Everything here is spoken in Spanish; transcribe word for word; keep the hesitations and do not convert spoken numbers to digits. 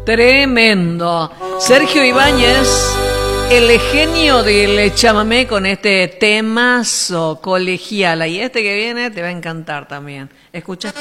Tremendo. Sergio Ibáñez, el genio del chamamé con este temazo colegiala. Y este que viene te va a encantar también. Escucha.